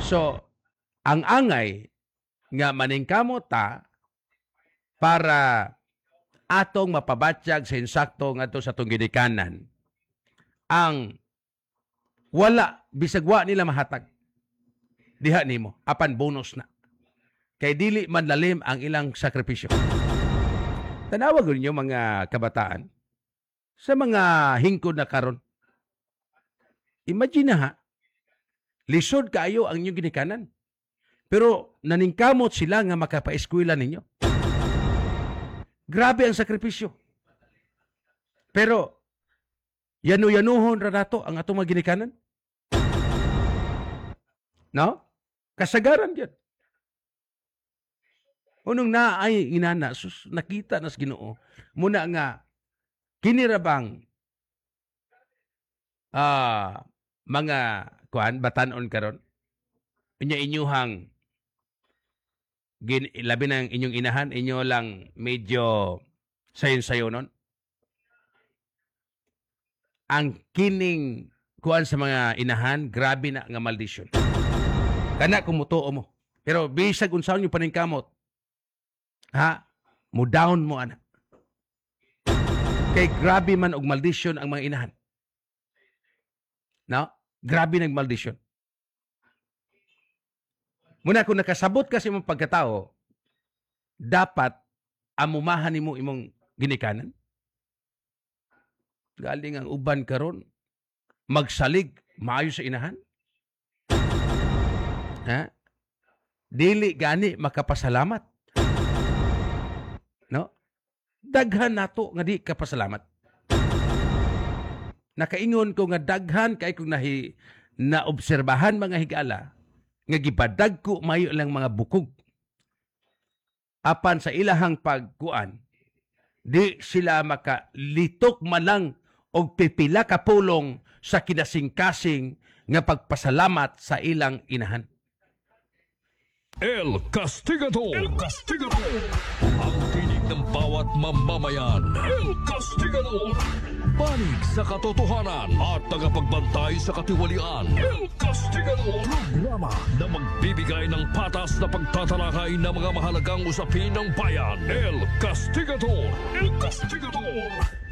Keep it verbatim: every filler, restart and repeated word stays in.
So, ang angay nga maningkamot ta para atong mapabatyag sa insakto ngadto sa atong ginikanan ang wala bisag wa nila mahatag diha nimo apan bonus na kay dili man lalim ang ilang sakripisyo. Tanawa gud niyo mga kabataan sa mga hingkod na karon. Imagine ha, lisod kaayo ang inyong ginikanan. Pero naningkamot sila nga makapaeskwela ninyo. Grabe ang sakripisyo. Pero yanu-yanuhon ra nato ang atong mga ginikanan. No? Kasagaran yun. Unong na ay inana, sus, nakita nas Ginoo. Muna nga, kinirabang ah, mga kuan batanon karon. Inya inyuhang gin, labi ng inyong inahan, inyo lang medyo sayon-sayo nun. Ang kining kuan sa mga inahan, grabe na nga maldisyon. Kana kumutuo mo. Pero bisag unsaon yung paningkamot, ha? Mo down mo ana. Kay grabe man og maldisyon ang mga inahan. No? Grabe nang maldisyon. Muna kung nakasabot kasi mong pagkatao, dapat amumahan nimo imong ginikanan. Galing ang uban karon magsalig maayo sa inahan. Ha? Dili gani makapasalamat. No? Daghan nato nga di kapasalamat. Nakaingon ko nga daghan kay kung nahi naobserbahan mga higala nga gibadag ko mayo lang mga bukog. Apan sa ilahang pagkuan, di sila makalitok malang og pipila ka pulong sa kinasing-kasing nga pagpasalamat sa ilang inahan. El Castigador. El Castigador. Ang tinig ng bawat mamamayan. El Castigador. Panig sa katotohanan at tagapagbantay sa katiwalian. El Castigador. Programa na magbibigay ng patas na pagtatalakay ng mga mahalagang usapin ng bayan. El Castigador. El Castigador.